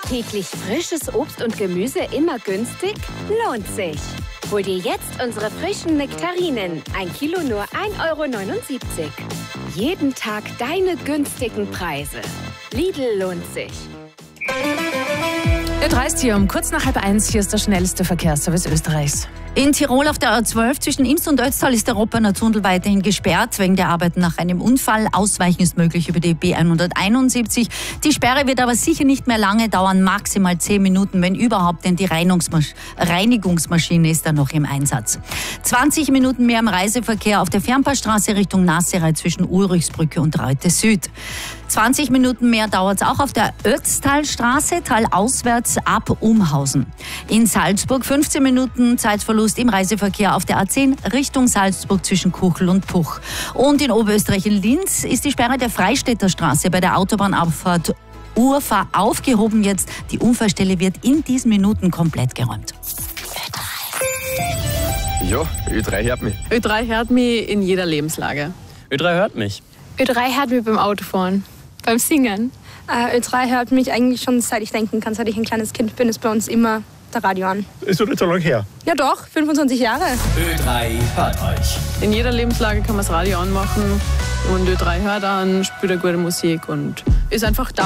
Täglich frisches Obst und Gemüse immer günstig? Lohnt sich. Hol dir jetzt unsere frischen Nektarinen. 1 Kilo nur 1,79 €. Jeden Tag deine günstigen Preise. Lidl lohnt sich. Ö3 ist hier um kurz nach 12:30. Hier ist der schnellste Verkehrsservice Österreichs. In Tirol auf der A12 zwischen Imst und Ötztal ist der Roppener Tunnel weiterhin gesperrt wegen der Arbeiten nach einem Unfall. Ausweichen ist möglich über die B171. Die Sperre wird aber sicher nicht mehr lange dauern, maximal 10 Minuten, wenn überhaupt, denn die Reinigungsmaschine ist dann noch im Einsatz. 20 Minuten mehr im Reiseverkehr auf der Fernpassstraße Richtung Nasserei zwischen Ulrichsbrücke und Reute Süd. 20 Minuten mehr dauert es auch auf der Ötztalstraße, talauswärts ab Umhausen. In Salzburg 15 Minuten Zeitverlust im Reiseverkehr auf der A10 Richtung Salzburg zwischen Kuchel und Puch. Und in Oberösterreich in Linz ist die Sperre der Freistädter Straße bei der Autobahnabfahrt Urfahr aufgehoben jetzt. Die Unfallstelle wird in diesen Minuten komplett geräumt. Ja, Ö3 hört mich. Ö3 hört mich in jeder Lebenslage. Ö3 hört mich. Ö3 hört mich beim Autofahren, beim Singen. Ö3 hört mich eigentlich schon seit ich denken kann, seit ich ein kleines Kind bin, ist bei uns immer der Radio an. Ist doch nicht so lange her. Ja doch, 25 Jahre. Ö3 hört euch. In jeder Lebenslage kann man das Radio anmachen und Ö3 hört an, spielt eine gute Musik und ist einfach da.